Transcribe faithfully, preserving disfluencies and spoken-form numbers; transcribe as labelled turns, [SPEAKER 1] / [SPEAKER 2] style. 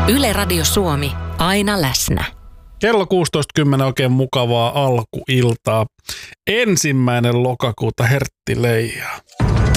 [SPEAKER 1] Yle Radio Suomi, aina läsnä.
[SPEAKER 2] Kello kuusitoista kymmenen oikein mukavaa alkuiltaa. Ensimmäinen lokakuuta hertti leijaa.